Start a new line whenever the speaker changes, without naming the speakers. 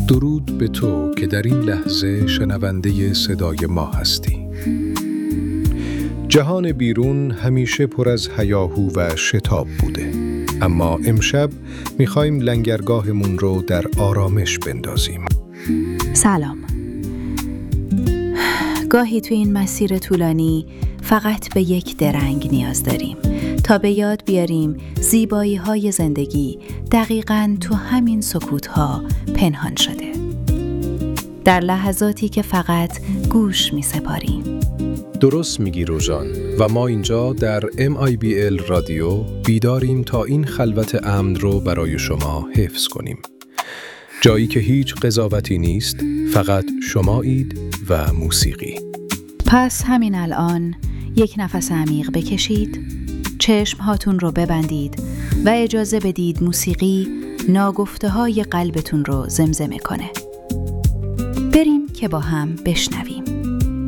درود به تو که در این لحظه شنونده صدای ما هستی. جهان بیرون همیشه پر از هیاهو و شتاب بوده، اما امشب میخوایم لنگرگاهمون رو در آرامش بندازیم.
سلام. گاهی تو این مسیر طولانی فقط به یک درنگ نیاز داریم تا به یاد بیاریم زیبایی‌های زندگی دقیقاً تو همین سکوت‌ها پنهان شده. در لحظاتی که فقط گوش می‌سپاریم.
درست میگی روژان، و ما اینجا در MIBL رادیو بیداریم تا این خلوت امن رو برای شما حفظ کنیم. جایی که هیچ قضاوتی نیست، فقط شمایید و موسیقی.
پس همین الان یک نفس عمیق بکشید، چشم هاتون رو ببندید و اجازه بدید موسیقی ناگفته‌های قلبتون رو زمزمه کنه. بریم که با هم بشنویم.